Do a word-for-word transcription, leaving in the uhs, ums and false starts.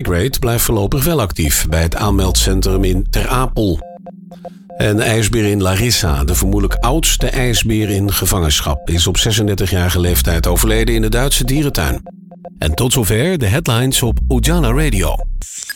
Centigrade blijft voorlopig wel actief bij het aanmeldcentrum in Ter Apel. En de ijsbeer in Larissa, de vermoedelijk oudste ijsbeer in gevangenschap, is op zesendertigjarige leeftijd overleden in de Duitse dierentuin. En tot zover de headlines op Ujala Radio.